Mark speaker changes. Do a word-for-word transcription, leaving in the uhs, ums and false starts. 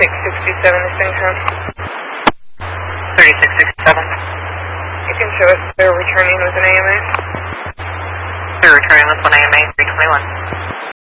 Speaker 1: thirty-six sixty-seven is being shown.
Speaker 2: thirty-six sixty-seven.
Speaker 1: You can show us they're returning with an A M A.
Speaker 2: They're returning with one A M A, three twenty-one.